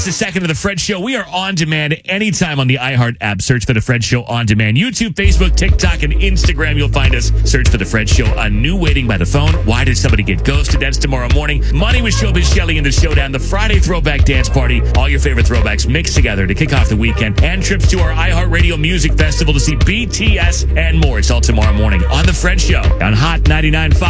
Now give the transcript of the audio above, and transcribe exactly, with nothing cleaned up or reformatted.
just a second of The Fred Show. We are on demand anytime on the iHeart app. Search for The Fred Show on demand. YouTube, Facebook, TikTok, and Instagram. You'll find us. Search for The Fred Show. A new Waiting by the Phone. Why did somebody get ghosted? That's tomorrow morning. Money with Showbiz Shelley in the Showdown. The Friday Throwback Dance Party. All your favorite throwbacks mixed together to kick off the weekend. And trips to our iHeartRadio Music Festival to see B T S and more. It's all tomorrow morning on The Fred Show on Hot ninety-nine point five.